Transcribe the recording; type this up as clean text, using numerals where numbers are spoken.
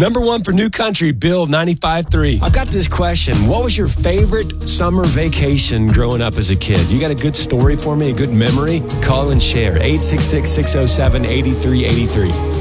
Number one for New Country, Bill 95.3. I've got this question. What was your favorite summer vacation growing up as a kid? You got a good story for me, a good memory? Call and share. 866-607-8383.